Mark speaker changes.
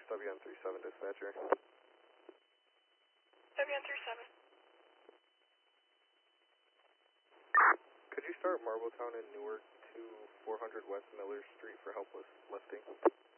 Speaker 1: WN37 dispatcher.
Speaker 2: WN37.
Speaker 1: Could you start Marbletown in Newark to 400 West Miller Street for helpless lifting?